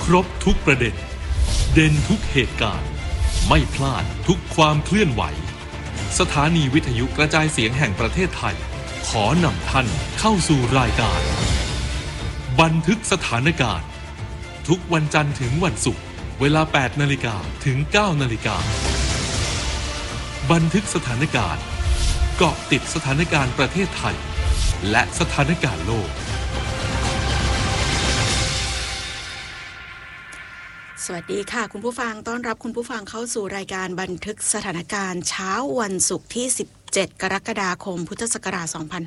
รบทุกประเด็นเด่นทุกเหตุการณ์ไม่พลาดทุกความเคลื่อนไหวสถานีวิทยุกระจายเสียงแห่งประเทศไทยขอนำท่านเข้าสู่รายการบันทึกสถานการณ์ทุกวันจันทร์ถึงวันศุกร์เวลา 8 นาฬิกาถึง 9 นาฬิกาบันทึกสถานการณ์เกาะติดสถานการณ์ประเทศไทยและสถานการณ์โลกสวัสดีค่ะคุณผู้ฟังต้อนรับคุณผู้ฟังเข้าสู่รายการบันทึกสถานการณ์เช้าวันศุกร์ที่17 กรกฎาคมพุทธศักราช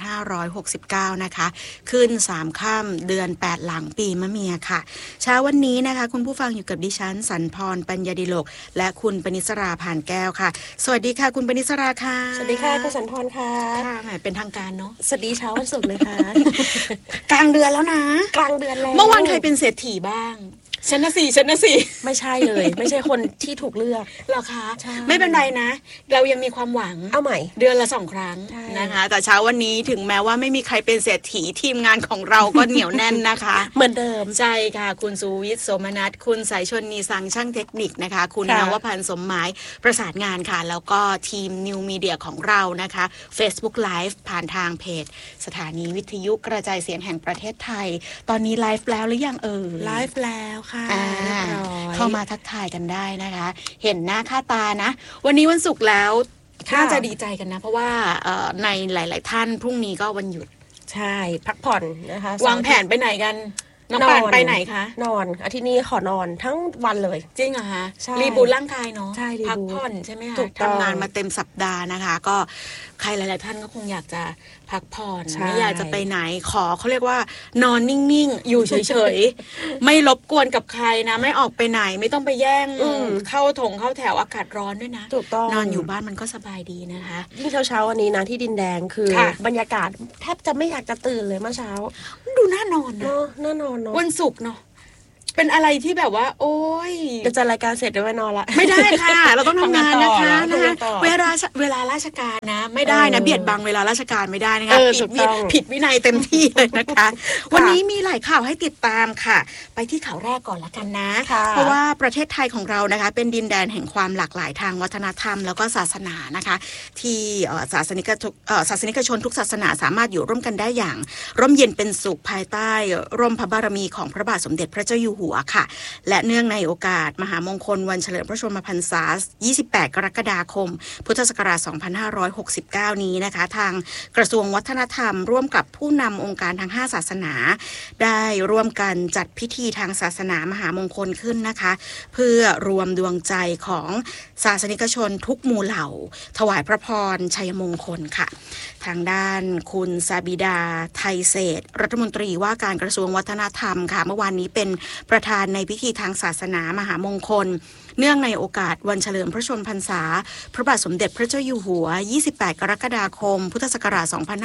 2569 นะคะขึ้น3ค่ำเดือน8หลังปีมะเมียค่ะเช้าวันนี้นะคะคุณผู้ฟังอยู่กับดิฉันสันพรปัญญาดิโลกและคุณปณิสราผ่านแก้วค่ะสวัสดีค่ะคุณปณิสราค่ะสวัสดีค่ะคุณสันพรค่ะค่ะแหมเป็นทางการเนาะสวัสดีเช้าวันศุกร์เลยค่ะกลางเดือนแล้วนะกลางเดือนแล้วเมื่อวานใครเป็นเศรษฐีบ้างฉันนะสิไม่ใช่เลยไม่ใช่คนที่ถูกเลือกหรอคะไม่เป็นไรนะเรายังมีความหวังเอาใหม่เดือนละ2 ครั้งนะคะแต่เช้าวันนี้ถึงแม้ว่าไม่มีใครเป็นเศรษฐีทีมงานของเราก็เหนียวแน่นนะคะเหมือนเดิมใช่ค่ะคุณสุวิทย์โสมนัสคุณสายชนนีสังช่างเทคนิคนะคะคุณนวพันธ์สมหมายประสานงานค่ะแล้วก็ทีมนิวมีเดียของเรานะคะ Facebook Live ผ่านทางเพจสถานีวิทยุกระจายเสียงแห่งประเทศไทยตอนนี้ไลฟ์แล้วหรือยังไลฟ์แล้วค่ะเข้ามาทักทายกันได้นะคะเห็นหน้าค่าตานะวันนี้วันศุกร์แล้วน่าจะดีใจกันนะเพราะว่าในหลายๆท่านพรุ่งนี้ก็วันหยุดใช่พักผ่อนนะคะวางแผนไปไหนกันน้องปานไปไหนคะนอนอาทิตย์นี้ขอนอนทั้งวันเลยจริงเหรอคะรีบูทร่างกายเนาะพักผ่อนใช่ไหมคะทำงานมาเต็มสัปดาห์นะคะก็ใครหลายๆท่านก็คงอยากจะพักผ่อนไม่อยากจะไปไหนเขาเรียกว่านอนนิ่งๆอยู่เฉยๆไม่รบกวนกับใครนะไม่ออกไปไหนไม่ต้องไปแย่งเข้าแถวอากาศร้อนด้วยนะถูกต้องนอนอยู่บ้านมันก็สบายดีนะคะยิ่งเช้าวันนี้นะที่ดินแดงคือบรรยากาศแทบจะไม่อยากจะตื่นเลยเมื่อเช้าดูน่านอนเนาะน่านอนเนาะวันศุกร์เนาะเป็นอะไรที่แบบว่าโอ๊ยจะรายการเสร็จเดี๋ยวไปนอนละไม่ได้ค่ะเราต้องทำงานนะคะเวลาราชการนะไม่ได้นะเบียดบังเวลาราชการไม่ได้นะคะผิดวินัยเต็มที่เลยนะคะวันนี้มีหลายข่าวให้ติดตามค่ะไปที่ข่าวแรกก่อนละกันนะเพราะว่าประเทศไทยของเรานะคะเป็นดินแดนแห่งความหลากหลายทางวัฒนธรรมแล้วก็ศาสนานะคะที่ศาสนิกชนทุกศาสนาสามารถอยู่ร่วมกันได้อย่างร่มเย็นเป็นสุขภายใต้ร่มพระบารมีของพระบาทสมเด็จพระเจ้าอยู่หัวค่ะและเนื่องในโอกาสมหามงคลวันเฉลิมพระชนมพรรษา 28 กรกฎาคม พุทธศักราช 2569 นี้นะคะทางกระทรวงวัฒนธรรมร่วมกับผู้นำองค์การทั้ง 5 ศาสนาได้ร่วมกันจัดพิธีทางศาสนามหามงคลขึ้นนะคะเพื่อรวมดวงใจของศาสนิกชนทุกหมู่เหล่าถวายพระพรชัยมงคลค่ะทางด้านคุณซาบิดาไทยเศรษฐ์รัฐมนตรีว่าการกระทรวงวัฒนธรรมค่ะเมื่อวานนี้เป็นประธานในพิธีทางศาสนามหามงคลเนื่องในโอกาสวันเฉลิมพระชนมพรรษาพระบาทสมเด็จพระเจ้าอยู่หัว 28 กรกฎาคม พุทธศักราช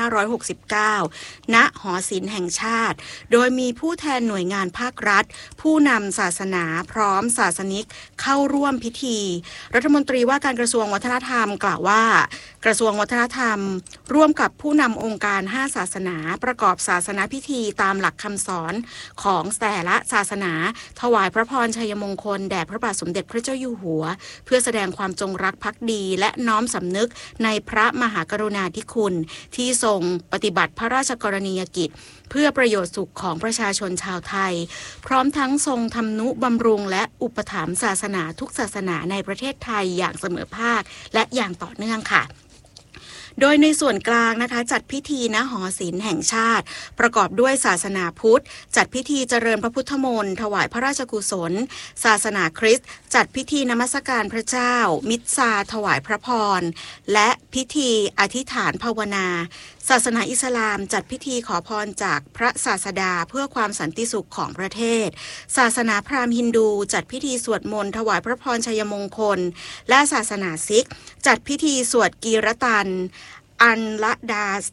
2569 ณ หอศิลป์แห่งชาติโดยมีผู้แทนหน่วยงานภาครัฐผู้นำศาสนาพร้อมศาสนิกเข้าร่วมพิธีรัฐมนตรีว่าการกระทรวงวัฒนธรรมกล่าวว่ากระทรวงวัฒนธรรมร่วมกับผู้นำองค์การ 5 ศาสนาประกอบศาสนาพิธีตามหลักคำสอนของแต่ละศาสนาถวายพระพรชัยมงคลแด่พระบาทสมเด็จพระเจ้าอยู่หัวเพื่อแสดงความจงรักภักดีและน้อมสำนึกในพระมหากรุณาธิคุณที่ทรงปฏิบัติพระราชกรณียกิจเพื่อประโยชน์สุขของประชาชนชาวไทยพร้อมทั้งทรงทำนุบำรุงและอุปถัมภ์ศาสนาทุกศาสนาในประเทศไทยอย่างเสมอภาคและอย่างต่อเนื่องค่ะโดยในส่วนกลางนะคะจัดพิธีณหอศิลป์แห่งชาติประกอบด้วยศาสนาพุทธจัดพิธีเจริญพระพุทธมนต์ถวายพระราชกุศลศาสนาคริสต์จัดพิธีนมัสการพระเจ้ามิสซาถวายพระพรและพิธีอธิษฐานภาวนาศาสนาอิสลามจัดพิธีขอพรจากพระศาสดาเพื่อความสันติสุขของประเทศศาสนาพราหมณ์ฮินดูจัดพิธีสวดมนต์ถวายพระพรชัยมงคลและศาสนาซิกจัดพิธีสวดกีรตันอันละดาส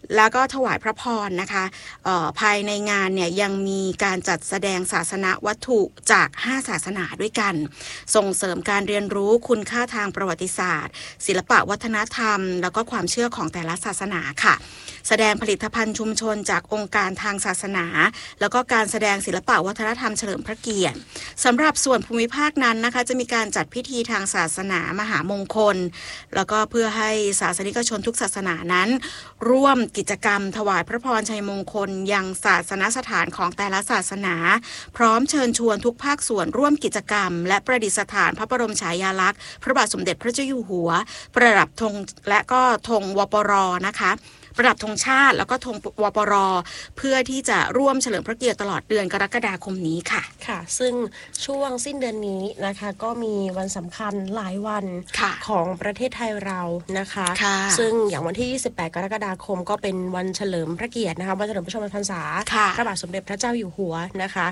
แล้วก็ถวายพระพรนะคะภายในงานเนี่ยยังมีการจัดแสดงศาสนวัตถุจาก5ศาสนาด้วยกันส่งเสริมการเรียนรู้คุณค่าทางประวัติศาสตร์ศิลปะวัฒนธรรมแล้วก็ความเชื่อของแต่ละศาสนาค่ะแสดงผลิตภัณฑ์ชุมชนจากองค์การทางศาสนาแล้วก็การแสดงศิลปะวัฒนธรรมเฉลิมพระเกียรติสำหรับส่วนภูมิภาคนั้นนะคะจะมีการจัดพิธีทางศาสนามหามงคลแล้วก็เพื่อให้ศาสนิกชนทุกศาสนานั้นร่วมกิจกรรมถวายพระพรชัยมงคลยังศาสนสถานของแต่ละศาสนาพร้อมเชิญชวนทุกภาคส่วนร่วมกิจกรรมและประดิษฐานพระบรมฉายาลักษณ์พระบาทสมเด็จพระเจ้าอยู่หัวประดับธงและก็ธงวปรนะคะประดับธงชาติแล้วก็ธงวปรเพื่อที่จะร่วมเฉลิมพระเกียรติตลอดเดือนกรกฎาคมนี้ค่ะค่ะซึ่งช่วงสิ้นเดือนนี้นะคะก็มีวันสำคัญหลายวันของประเทศไทยเรานะคะซึ่งอย่างวันที่28กรกฎาคมก็เป็นวันเฉลิมพระเกียรตินะคะวันเฉลิมพระชนมพรรษาพระบาทสมเด็จพระเจ้าอยู่หัวนะคะ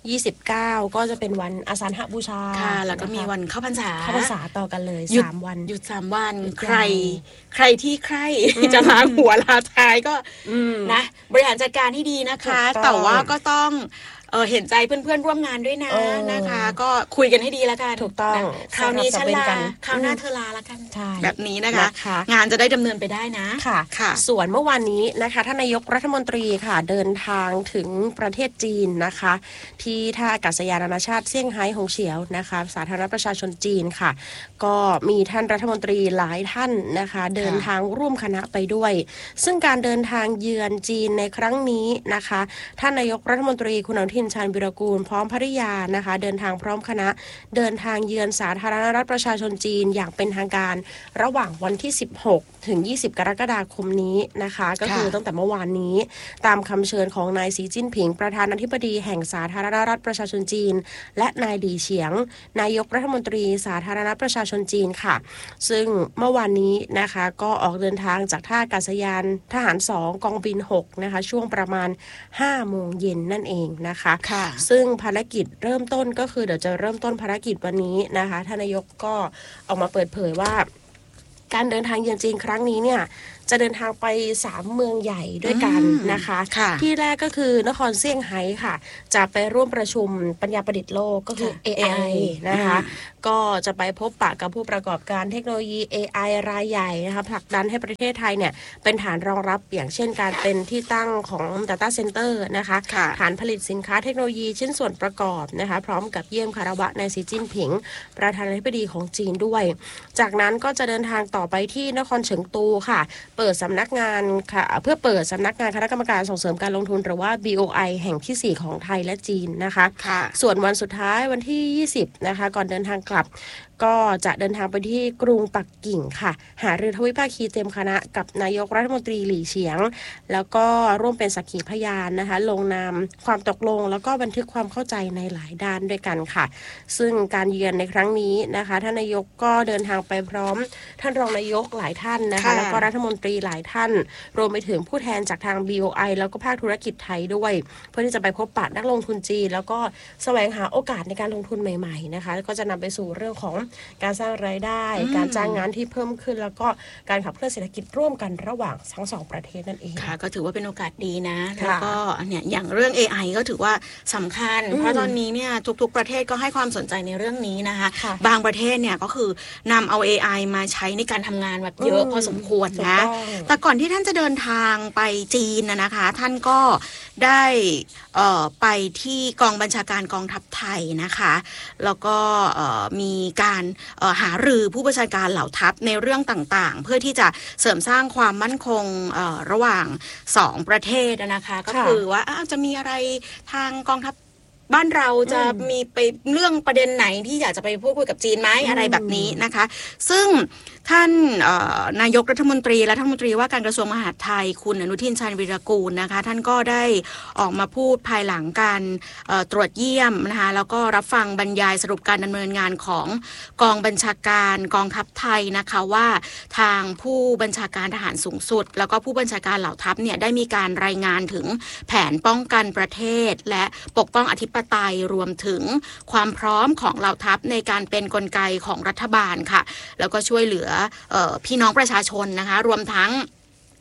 29ก็จะเป็นวันอาสาฬหบูชาแล้วก็มีวันเข้าพรรษาต่อกันเลย3วันหยุด3วันใครที่ใครจะล้างหัวลาท้ายก็นะบริหารจัดการที่ดีนะคะแต่ว่าก็ต้องเห็นใจเพื่อนๆร่วมงานด้วยนะนะคะก็คุยกันให้ดีแล้วกันถูกต้องคราวนี้ฉันลาคราวหน้าเธอลาแล้วกันแบบนี้นะคะงานจะได้ดำเนินไปได้นะค่ะส่วนเมื่อวานนี้นะคะท่านนายกรัฐมนตรีค่ะเดินทางถึงประเทศจีนนะคะที่ท่าอากาศยานนานาชาติเซี่ยงไฮ้หงเฉียวนะคะสาธารณรัฐประชาชนจีนค่ะก็มีท่านรัฐมนตรีหลายท่านนะคะเดินทางร่วมคณะไปด้วยซึ่งการเดินทางเยือนจีนในครั้งนี้นะคะท่านนายกรัฐมนตรีคุณอนุทินชาญวิรากูลพร้อมภริยานะคะเดินทางพร้อมคณะเดินทางเยือนสาธารณรัฐประชาชนจีนอย่างเป็นทางการระหว่างวันที่16ถึง20กรกฎาคมนี้นะคะก็คือตั้งแต่เมื่อวานนี้ตามคำเชิญของนายสีจิ้นผิงประธานาธิบดีแห่งสาธารณรัฐประชาชนจีนและนายหลี่เฉียงนายกรัฐมนตรีสาธารณรัฐประชาชนจีนค่ะซึ่งเมื่อวานนี้นะคะก็ออกเดินทางจากท่าอากาศยานทหาร2กองบิน6นะคะช่วงประมาณ 5 โมงเย็นนั่นเองนะคะซึ่งภารกิจเริ่มต้นก็คือเดี๋ยวจะเริ่มต้นภารกิจวันนี้นะคะท่านนายกก็ออกมาเปิดเผยว่าการเดินทางเยือนจีนครั้งนี้เนี่ยจะเดินทางไป3เมืองใหญ่ด้วยกันนะคะที่แรกก็คือนครเซี่ยงไฮ้ค่ะจะไปร่วมประชุมปัญญาประดิษฐ์โลกก็คือ AI นะคะก็จะไปพบปะกับผู้ประกอบการเทคโนโลยี AI รายใหญ่นะคะผลักดันให้ประเทศไทยเนี่ยเป็นฐานรองรับอย่างเช่นการเป็นที่ตั้งของ Data Center นะคะฐานผลิตสินค้าเทคโนโลยีชิ้นส่วนประกอบนะคะพร้อมกับเยี่ยมคารวะนายสีจิ้นผิงประธานาธิบดีของจีนด้วยจากนั้นก็จะเดินทางต่อไปที่นครเฉิงตูค่ะเปิดสำนักงานค่ะเพื่อเปิดสำนักงานคณะกรรมการส่งเสริมการลงทุนหรือว่า BOI แห่งที่4ของไทยและจีนนะคะส่วนวันสุดท้ายวันที่20นะคะก่อนเดินทางกลับก็จะเดินทางไปที่กรุงปักกิ่งค่ะหารือทวิภาคีเต็มคณะกับนายกรัฐมนตรีหลี่เฉียงแล้วก็ร่วมเป็นสักขีพยานนะคะลงนามความตกลงแล้วก็บันทึกความเข้าใจในหลายด้านด้วยกันค่ะซึ่งการเยือนในครั้งนี้นะคะท่านนายกก็เดินทางไปพร้อมท่านรองนายกหลายท่านนะคะแล้วก็รัฐมนตรีหลายท่านรวมไปถึงผู้แทนจากทาง BOI แล้วก็ภาคธุรกิจไทยด้วยเพื่อที่จะไปพบปะนักลงทุนจีนแล้วก็แสวงหาโอกาสในการลงทุนใหม่ๆนะคะก็จะนำไปสู่เรื่องของการสร้างรายได้การจ้างงานที่เพิ่มขึ้นแล้วก็การขับเคลื่อนเศรษฐกิจร่วมกันระหว่างทั้ง2ประเทศนั่นเองค่ะก็ถือว่าเป็นโอกาสดีนะแล้วก็เนี่ยอย่างเรื่อง AI ก็ถือว่าสำคัญเพราะตอนนี้เนี่ยทุกๆประเทศก็ให้ความสนใจในเรื่องนี้นะคะบางประเทศเนี่ยก็คือนำเอา AI มาใช้ในการทำงานแบบเยอะพอสมควรนะแต่ก่อนที่ท่านจะเดินทางไปจีนนะคะท่านก็ได้ไปที่กองบัญชาการกองทัพไทยนะคะแล้วก็มีการหารือผู้บัญชาการเหล่าทัพในเรื่องต่างๆเพื่อที่จะเสริมสร้างความมั่นคงระหว่าง2ประเทศนะคะก็คือว่าจะมีอะไรทางกองทัพบ้านเราจะมีไปเรื่องประเด็นไหนที่อยากจะไปพูดคุยกับจีนไหมอะไรแบบนี้นะคะซึ่งท่านนายกรัฐมนตรีและรัฐมนตรีว่าการกระทรวงมหาดไทยคุณอนุทินชาญวิรากูลนะคะท่านก็ได้ออกมาพูดภายหลังการตรวจเยี่ยมนะคะแล้วก็รับฟังบรรยายสรุปการดำเนินงานของกองบัญชาการกองทัพไทยนะคะว่าทางผู้บัญชาการทหารสูงสุดแล้วก็ผู้บัญชาการเหล่าทัพเนี่ยได้มีการรายงานถึงแผนป้องกันประเทศและปกป้องอธิปไตยรวมถึงความพร้อมของเหล่าทัพในการเป็นกลไกของรัฐบาลค่ะแล้วก็ช่วยเหลือพี่น้องประชาชนนะคะรวมทั้ง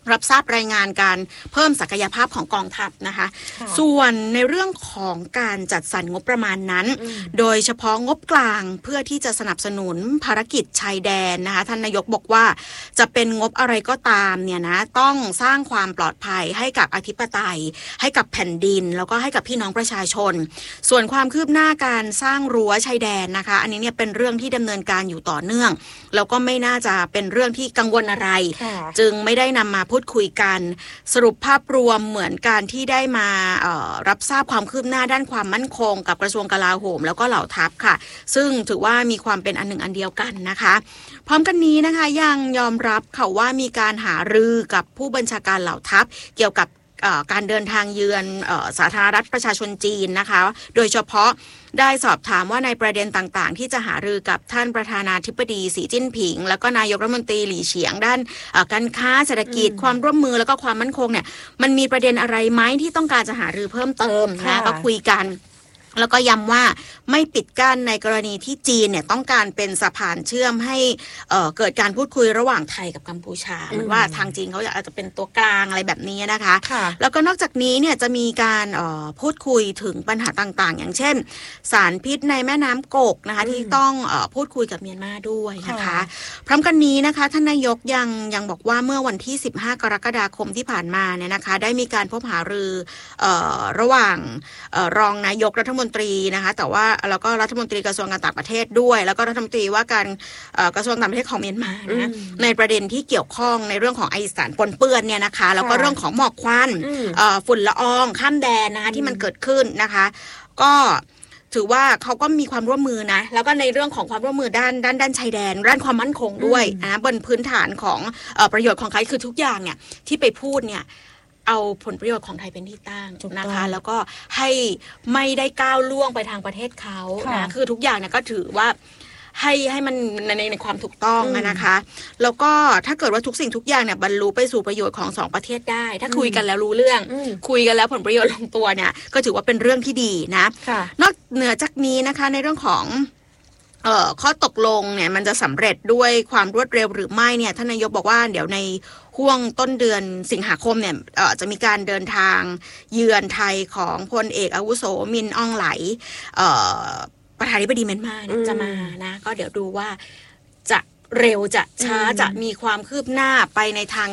รับทราบรายงานการเพิ่มศักยภาพของกองทัพนะคะส่วนในเรื่องของการจัดสรรงบประมาณนั้นโดยเฉพาะงบกลางเพื่อที่จะสนับสนุนภารกิจชายแดนนะคะท่านนายกบอกว่าจะเป็นงบอะไรก็ตามเนี่ยนะต้องสร้างความปลอดภัยให้กับอธิปไตยให้กับแผ่นดินแล้วก็ให้กับพี่น้องประชาชนส่วนความคืบหน้าการสร้างรั้วชายแดนนะคะอันนี้เนี่ยเป็นเรื่องที่ดำเนินการอยู่ต่อเนื่องแล้วก็ไม่น่าจะเป็นเรื่องที่กังวลอะไรจึงไม่ได้นำมาพูดคุยกันสรุปภาพรวมเหมือนการที่ได้มารับทราบความคืบหน้าด้านความมั่นคงกับกระทรวงกลาโหมแล้วก็เหล่าทัพค่ะซึ่งถือว่ามีความเป็นอันหนึ่งอันเดียวกันนะคะพร้อมกันนี้นะคะยังยอมรับค่ะว่ามีการหารือกับผู้บัญชาการเหล่าทัพเกี่ยวกับการเดินทางเยือนสาธารณรัฐประชาชนจีนนะคะโดยเฉพาะได้สอบถามว่าในประเด็นต่างๆที่จะหารือกับท่านประธานาธิบดีสีจิ้นผิงแล้วก็นายกรัฐมนตรีหลี่เฉียงด้านการค้าเศรษฐกิจความร่วมมือแล้วก็ความมั่นคงเนี่ยมันมีประเด็นอะไรไหมที่ต้องการจะหารือเพิ่มเติมนะก็คุยกันแล้วก็ย้ำว่าไม่ปิดกั้นในกรณีที่จีนเนี่ยต้องการเป็นสะพานเชื่อมให้เกิดการพูดคุยระหว่างไทยกับกัมพูชาเหมือนว่าทางจีนเขาอาจจะเป็นตัวกลางอะไรแบบนี้นะคะแล้วก็นอกจากนี้เนี่ยจะมีการพูดคุยถึงปัญหาต่างๆอย่างเช่นสารพิษในแม่น้ำกกนะคะที่ต้องพูดคุยกับเมียนมาด้วยนะคะพร้อมกันนี้นะคะท่านนายกยังบอกว่าเมื่อวันที่15กรกฎาคมที่ผ่านมาเนี่ยนะคะได้มีการพบหารือระหว่างรองนายกรัฐมนตรีนะคะแต่ว่าแล้วก็รัฐมนตรีกระทรวงการต่างประเทศด้วยแล้วก็รัฐมนตรีว่าการกระทรวงต่างประเทศของเมียนมานะในประเด็นที่เกี่ยวข้องในเรื่องของไอสารปนเปื้อนเนี่ยนะคะแล้วก็เรื่องของหมอกควันฝุ่นละอองข้ามแดนนะคะที่มันเกิดขึ้นนะคะก็ถือว่าเขาก็มีความร่วมมือนะแล้วก็ในเรื่องของความร่วมมือด้านชายแดนด้านความมั่นคงด้วยนะบนพื้นฐานของประโยชน์ของใครคือทุกอย่างเนี่ยที่ไปพูดเนี่ยเอาผลประโยชน์ของไทยเป็นที่ตั้งนะคะแล้วก็ให้ไม่ได้ก้าวล่วงไปทางประเทศเขานะคือทุกอย่างเนี่ยก็ถือว่าให้มันในความถูกต้องนะคะแล้วก็ถ้าเกิดว่าทุกสิ่งทุกอย่างเนี่ยบรรลุไปสู่ประโยชน์ของสองประเทศได้ถ้าคุยกันแล้วรู้เรื่องคุยกันแล้วผลประโยชน์ลงตัวเนี่ยก็ถือว่าเป็นเรื่องที่ดีนะนอกเหนือจากนี้นะคะในเรื่องของข้อตกลงเนี่ยมันจะสำเร็จด้วยความรวดเร็วหรือไม่เนี่ยท่านนายกบอกว่าเดี๋ยวในห่วงต้นเดือนสิงหาคมเนี่ยจะมีการเดินทางเยือนไทยของพลเอกอาวุโสมินอองไหลประธานาธิบดีเมียนมาจะมานะก็เดี๋ยวดูว่าจะเร็วจะช้าจะมีความคืบหน้าไปในทาง